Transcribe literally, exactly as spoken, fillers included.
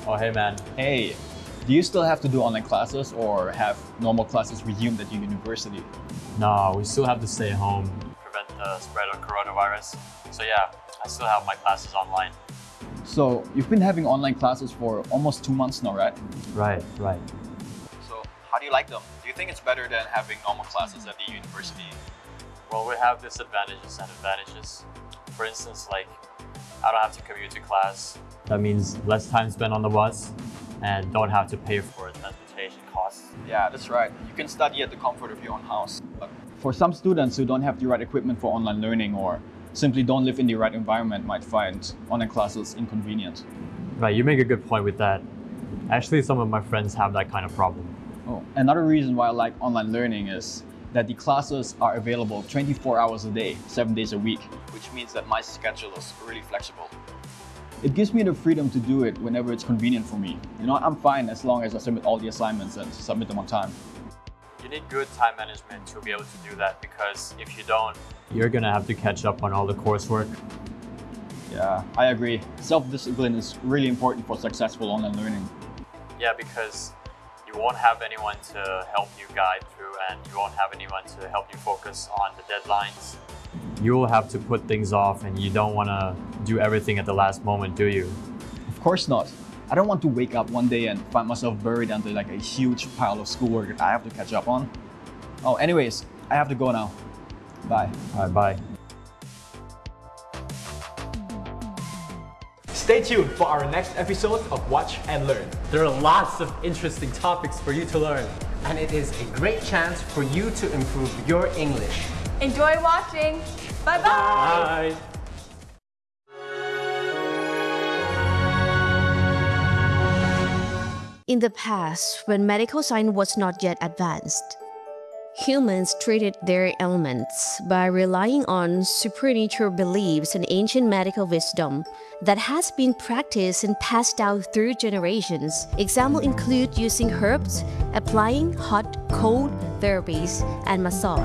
Oh, hey man. Hey, do you still have to do online classes or have normal classes resumed at your university? No, we still have to stay home. Prevent the spread of coronavirus. So yeah, I still have my classes online. So you've been having online classes for almost two months now, right? Right, right. So how do you like them? Do you think it's better than having normal classes at the university? Well, we have disadvantages and advantages. For instance, like, I don't have to commute to class. That means less time spent on the bus and don't have to pay for transportation costs. Yeah, that's right. You can study at the comfort of your own house. But for some students who don't have the right equipment for online learning or simply don't live in the right environment might find online classes inconvenient. Right, you make a good point with that. Actually, some of my friends have that kind of problem. Oh, another reason why I like online learning is that the classes are available twenty-four hours a day, seven days a week, which means that my schedule is really flexible. It gives me the freedom to do it whenever it's convenient for me. You know, I'm fine as long as I submit all the assignments and submit them on time. You need good time management to be able to do that, because if you don't, you're gonna have to catch up on all the coursework. Yeah, I agree. Self-discipline is really important for successful online learning. Yeah, because you won't have anyone to help you guide through, and you won't have anyone to help you focus on the deadlines. You'll have to put things off, and you don't want to do everything at the last moment, do you? Of course not. I don't want to wake up one day and find myself buried under like a huge pile of schoolwork that I have to catch up on. Oh, anyways, I have to go now. Bye. All right, bye. Stay tuned for our next episode of Watch and Learn. There are lots of interesting topics for you to learn. And it is a great chance for you to improve your English. Enjoy watching. Bye-bye. Bye. In the past, when medical science was not yet advanced, humans treated their ailments by relying on supernatural beliefs and ancient medical wisdom that has been practiced and passed down through generations. Examples include using herbs, applying hot, cold therapies, and massage.